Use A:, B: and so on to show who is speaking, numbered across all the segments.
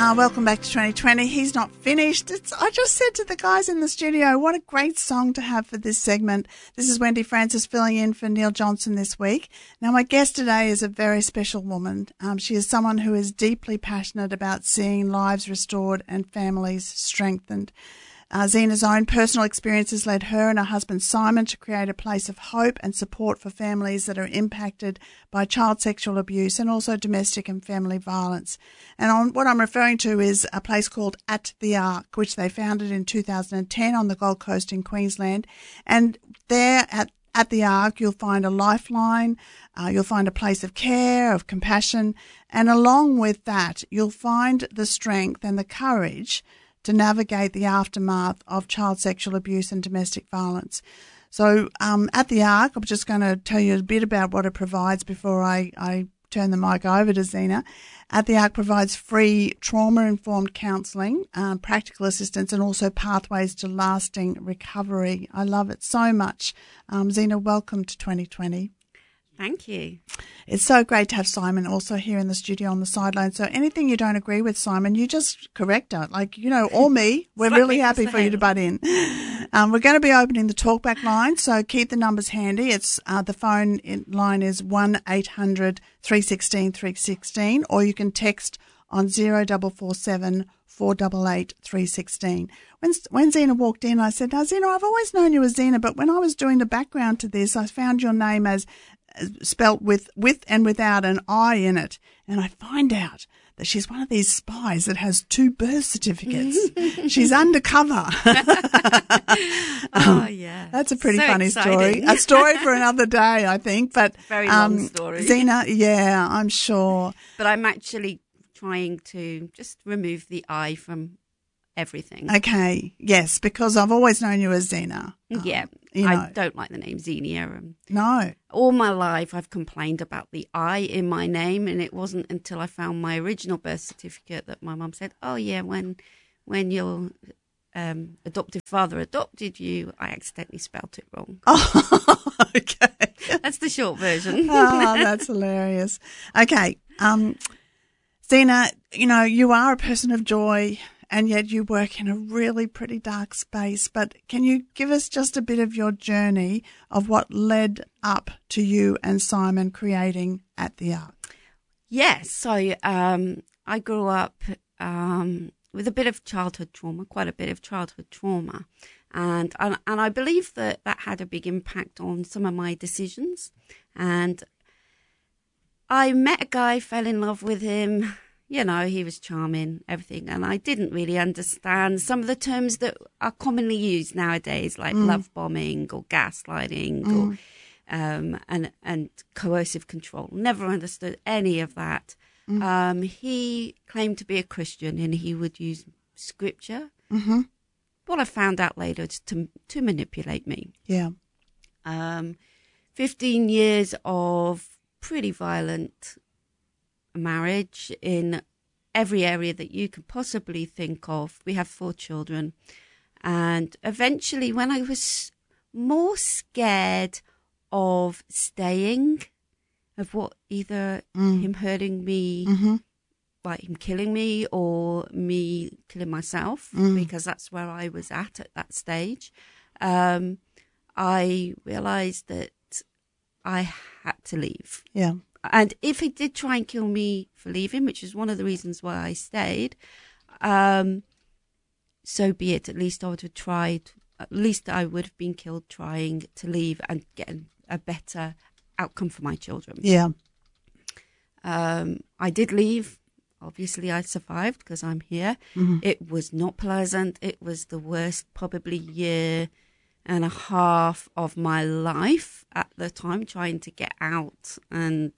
A: Welcome back to 2020. He's not finished. I just said to the guys in the studio, what a great song to have for this segment. This is Wendy Francis filling in for Neil Johnson this week. Now, my guest today is a very special woman. She is someone who is deeply passionate about seeing lives restored and families strengthened. Zena's own personal experiences led her and her husband Simon to create a place of hope and support for families that are impacted by child sexual abuse and also domestic and family violence. And what I'm referring to is a place called At the Ark, which they founded in 2010 on the Gold Coast in Queensland. And there at the Ark, you'll find a lifeline, you'll find a place of care, of compassion, and along with that, you'll find the strength and the courage to navigate the aftermath of child sexual abuse and domestic violence. So at the Ark, I'm just going to tell you a bit about what it provides before I turn the mic over to Zena. At the Ark provides free trauma-informed counselling, practical assistance, and also pathways to lasting recovery. I love it so much. Zena, welcome to 2020.
B: Thank you.
A: It's so great to have Simon also here in the studio on the sideline. So anything you don't agree with, Simon, you just correct it. Or me, we're really happy for you to butt in. We're going to be opening the talkback line, so keep the numbers handy. It's the phone line is 1-800-316-316, or you can text on 0447 488 316. When Zena walked in, I said, "Now, Zena, I've always known you as Zena, but when I was doing the background to this, I found your name as spelt with and without an I in it. And I find out that she's one of these spies that has 2 birth certificates. She's undercover."
B: Oh, yeah.
A: That's a pretty
B: so
A: funny
B: exciting.
A: story. A story for another day, I think. But
B: Very long story.
A: Zena, yeah, I'm sure.
B: But I'm actually trying to just remove the I from everything.
A: Okay, yes, because I've always known you as Zena.
B: Yeah,
A: you know.
B: I don't like the name Xenia.
A: No.
B: All my life I've complained about the I in my name, and it wasn't until I found my original birth certificate that my mum said, "Oh yeah, when your adoptive father adopted you, I accidentally spelt it wrong."
A: Oh, okay.
B: That's the short version.
A: Oh, that's hilarious. Okay, Zena, you are a person of joy, and yet you work in a really pretty dark space. But can you give us just a bit of your journey of what led up to you and Simon creating At the Ark?
B: Yes. So I grew up with a bit of childhood trauma, quite a bit of childhood trauma. And I believe that had a big impact on some of my decisions. And I met a guy, fell in love with him. He was charming, everything. And I didn't really understand some of the terms that are commonly used nowadays, like love bombing or gaslighting or and coercive control. Never understood any of that. He claimed to be a Christian, and he would use scripture. Mm-hmm. What I found out later is to manipulate me.
A: Yeah.
B: 15 years of pretty violent marriage in every area that you could possibly think of. We have 4 children. And eventually, when I was more scared of staying, of what either him hurting me, like him killing me, or me killing myself, because that's where I was at that stage, I realized that I had to leave.
A: Yeah.
B: And if he did try and kill me for leaving, which is one of the reasons why I stayed, so be it. At least I would have tried. At least I would have been killed trying to leave and get a better outcome for my children.
A: Yeah.
B: I did leave. Obviously, I survived because I'm here. Mm-hmm. It was not pleasant. It was the worst, probably year and a half of my life at the time, trying to get out and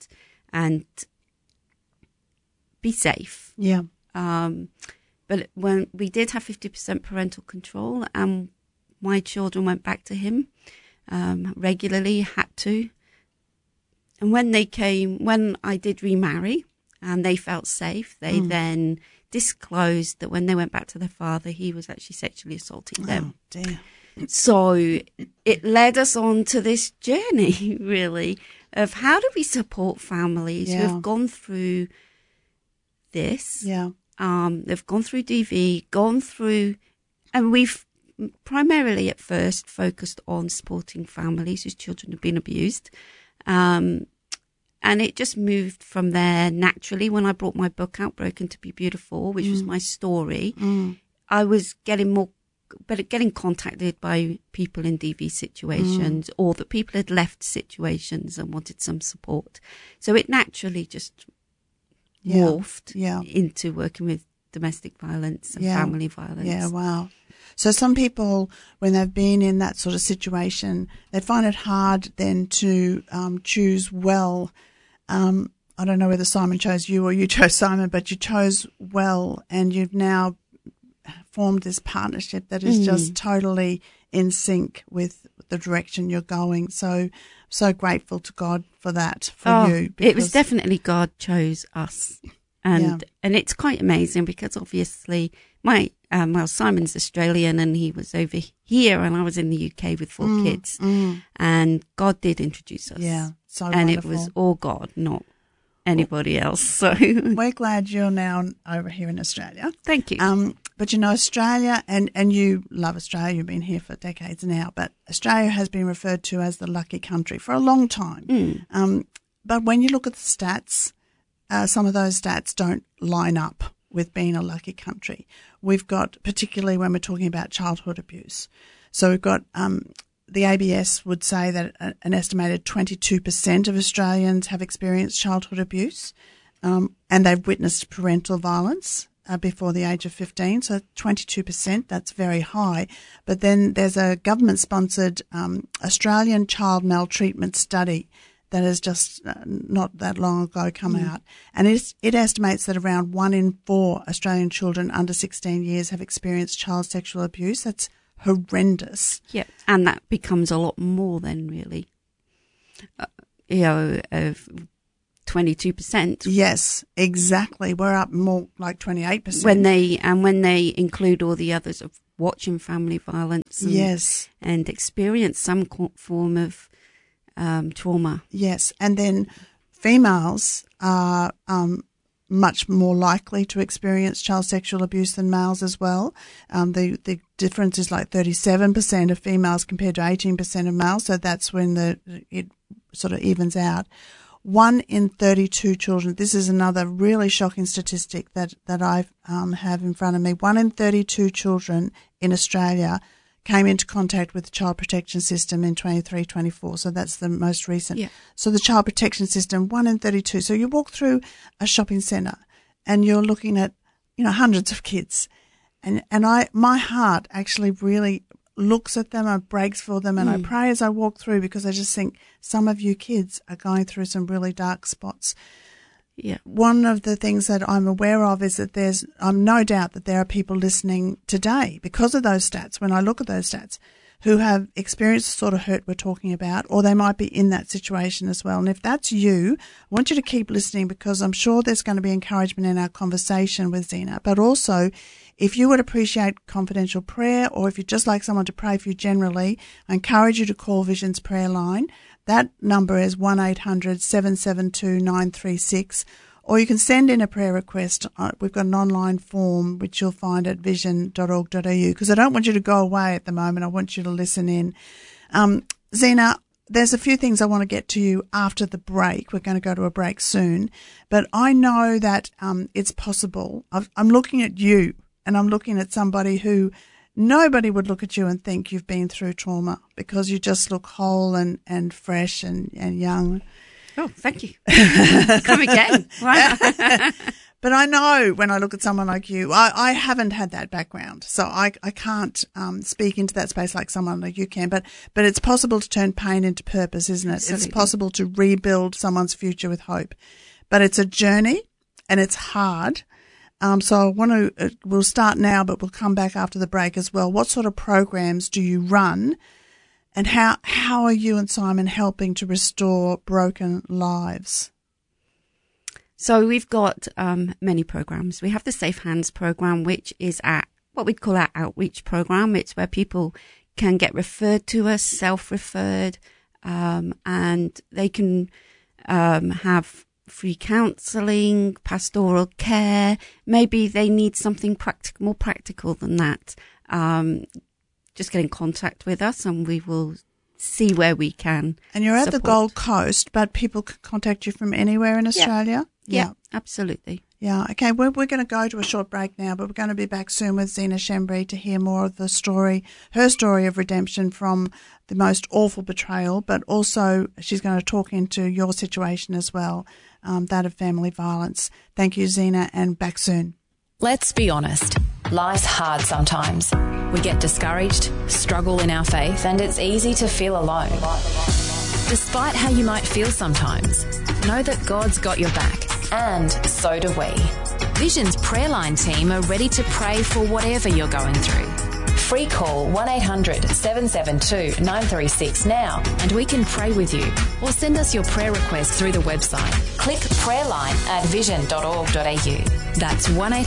B: be safe.
A: Yeah.
B: But when we did have 50% parental control, and my children went back to him regularly, had to. And when I did remarry and they felt safe, they then disclosed that when they went back to their father, he was actually sexually assaulting them.
A: Oh, dear.
B: So it led us on to this journey, really, of how do we support families who have gone through this They've gone through DV, and we've primarily at first focused on supporting families whose children have been abused. And it just moved from there naturally. When I brought my book out, Broken to Be Beautiful, which was my story, I was getting contacted by people in DV situations, or that people had left situations and wanted some support. So it naturally just morphed into working with domestic violence and family violence. Yeah,
A: wow. So some people, when they've been in that sort of situation, they find it hard then to choose well. I don't know whether Simon chose you or you chose Simon, but you chose well, and you've now formed this partnership that is just totally in sync with the direction you're going. So grateful to God for that, for you.
B: It was definitely God chose us. And it's quite amazing because obviously Simon's Australian and he was over here and I was in the UK with 4 kids. And God did introduce us.
A: Yeah, so
B: and
A: wonderful.
B: It was all God, not anybody else. So
A: we're glad you're now over here in Australia.
B: Thank you.
A: But you know, Australia, and you love Australia, you've been here for decades now, but Australia has been referred to as the lucky country for a long time. But when you look at the stats, some of those stats don't line up with being a lucky country. We've got, particularly when we're talking about childhood abuse. So we've got, the ABS would say that an estimated 22% of Australians have experienced childhood abuse, and they've witnessed parental violence before the age of 15. So 22%, that's very high. But then there's a government-sponsored Australian child maltreatment study that has just not that long ago come out. And it estimates that around 1 in 4 Australian children under 16 years have experienced child sexual abuse. That's horrendous.
B: Yeah, and that becomes a lot more than really, of 22%.
A: Yes, exactly. We're up more like 28%.
B: When they include all the others of watching family violence and experience some form of trauma.
A: Yes, and then females are much more likely to experience child sexual abuse than males as well. The difference is like 37% of females compared to 18% of males, so that's when it sort of evens out. 1 in 32 children, this is another really shocking statistic that I have in front of me. 1 in 32 children in Australia came into contact with the Child Protection System in 23-24. So that's the most recent. Yeah. So the Child Protection System, 1 in 32. So you walk through a shopping centre and you're looking at, hundreds of kids. And my heart actually really looks at them and breaks for them. And I pray as I walk through because I just think some of you kids are going through some really dark spots. Yeah. One of the things that I'm aware of is that there's no doubt that there are people listening today because of those stats, when I look at those stats, who have experienced the sort of hurt we're talking about, or they might be in that situation as well. And if that's you, I want you to keep listening because I'm sure there's going to be encouragement in our conversation with Zena. But also, if you would appreciate confidential prayer, or if you'd just like someone to pray for you generally, I encourage you to call Vision's prayer line. That number is 1-800-772-936, or you can send in a prayer request. We've got an online form which you'll find at vision.org.au, because I don't want you to go away at the moment. I want you to listen in. Zena, there's a few things I want to get to you after the break. We're going to go to a break soon, but I know that it's possible. I'm looking at you, and I'm looking at somebody who nobody would look at you and think you've been through trauma because you just look whole and fresh and young.
B: Oh, thank you. Come again. Wow.
A: But I know when I look at someone like you, I haven't had that background, so I can't speak into that space like someone like you can. But it's possible to turn pain into purpose, isn't it? Absolutely. It's possible to rebuild someone's future with hope. But it's a journey and it's hard. So we'll start now, but we'll come back after the break as well. What sort of programs do you run, and how are you and Simon helping to restore broken lives?
B: So we've got many programs. We have the Safe Hands program, which is what we'd call our outreach program. It's where people can get referred to us, self-referred, and they can have free counselling, pastoral care. Maybe they need something more practical than that. Just get in contact with us and we will see where we can.
A: And you're at
B: support.
A: the Gold Coast, but people can contact you from anywhere in Australia?
B: Yeah, absolutely.
A: Yeah, okay, we're going to go to a short break now, but we're going to be back soon with Zena Shembri to hear more of the story, her story of redemption from the most awful betrayal, but also she's going to talk into your situation as well, that of family violence. Thank you, Zena, and back soon.
C: Let's be honest. Life's hard sometimes. We get discouraged, struggle in our faith, and it's easy to feel alone. Despite how you might feel sometimes, know that God's got your back, and so do we. Vision's prayer line team are ready to pray for whatever you're going through. Free call 1-800-772-936 now and we can pray with you, or send us your prayer request through the website. Click prayerline at vision.org.au. That's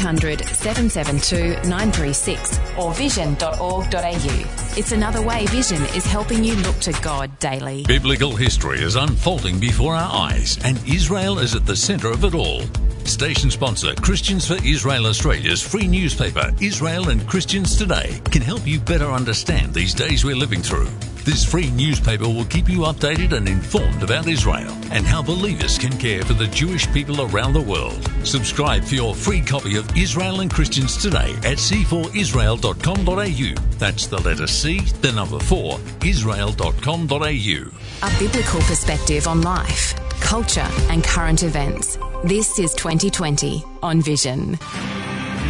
C: 1-800-772-936 or vision.org.au. It's another way Vision is helping you look to God daily.
D: Biblical history is unfolding before our eyes, and Israel is at the centre of it all. Station sponsor Christians for Israel Australia's free newspaper, Israel and Christians Today, can help you better understand these days we're living through. This free newspaper will keep you updated and informed about Israel and how believers can care for the Jewish people around the world. Subscribe for your free copy of Israel and Christians Today at c4israel.com.au. That's the letter C, the number 4, israel.com.au.
C: A biblical perspective on life, culture and current events. This is 2020 on Vision.